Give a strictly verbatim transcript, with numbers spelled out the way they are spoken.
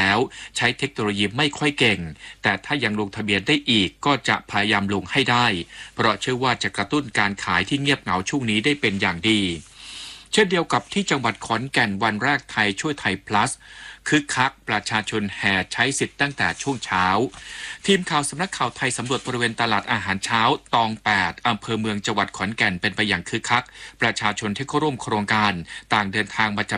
แล้วใช้เทคโนโลยีไม่ค่อยเก่งแต่ถ้ายังลงทะเบียนได้อีกก็จะพยายามลงให้ได้เพราะเชื่อว่าจะกระตุ้นการขายที่เงียบเหงาช่วงนี้ได้เป็นอย่างดีเช่นเดียวกับที่จังหวัดขอนแก่นวันแรกไทยช่วยไทย plus คึกคักประชาชนแห่ใช้สิทธิ์ตั้งแต่ช่วงเช้าทีมข่าวสำนักข่าวไทยสำรวจบริเวณตลาดอาหารเช้าตองแปดอำเภอเมืองจังหวัดขอนแก่นเป็นไปอย่างคึกคักประชาชนที่เข้าร่วมโครงการต่างเดินทางมา